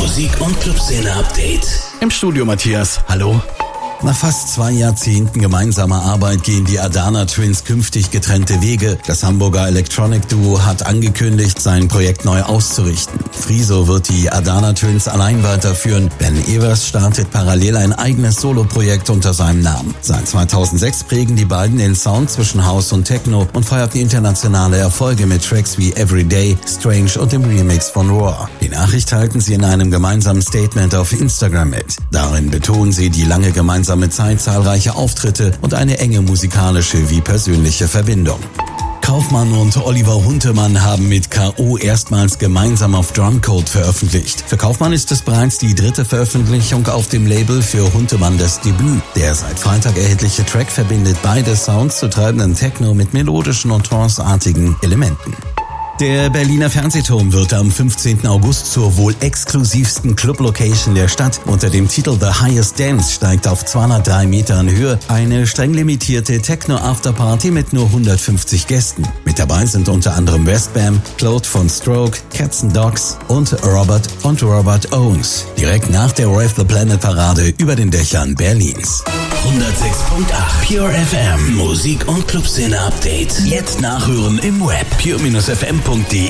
Musik- und Clubszene-Update. Im Studio Matthias, hallo. Nach fast 2 Jahrzehnten gemeinsamer Arbeit gehen die Adana Twins künftig getrennte Wege. Das Hamburger Electronic-Duo hat angekündigt, sein Projekt neu auszurichten. Friso wird die Adana Twins allein weiterführen. Ben Evers startet parallel ein eigenes Soloprojekt unter seinem Namen. Seit 2006 prägen die beiden den Sound zwischen House und Techno und feierten internationale Erfolge mit Tracks wie Everyday, Strange und dem Remix von Roar. Die Nachricht teilten sie in einem gemeinsamen Statement auf Instagram mit. Darin betonen sie die lange gemeinsame Zeit, zahlreiche Auftritte und eine enge musikalische wie persönliche Verbindung. Kaufmann und Oliver Huntemann haben mit K.O. erstmals gemeinsam auf Drumcode veröffentlicht. Für Kaufmann ist es bereits die 3. Veröffentlichung auf dem Label, für Huntemann das Debüt. Der seit Freitag erhältliche Track verbindet beide Sounds zu treibenden Techno mit melodischen und tranceartigen Elementen. Der Berliner Fernsehturm wird am 15. August zur wohl exklusivsten Club-Location der Stadt. Unter dem Titel The Highest Dance steigt auf 203 Metern Höhe eine streng limitierte Techno-Afterparty mit nur 150 Gästen. Mit dabei sind unter anderem Westbam, Claude von Stroke, Cats & Dogs und Robert Owens. Direkt nach der Rave the Planet Parade über den Dächern Berlins. 106.8 Pure FM Musik- und Clubszene-Update. Jetzt nachhören im Web. pure-fm.de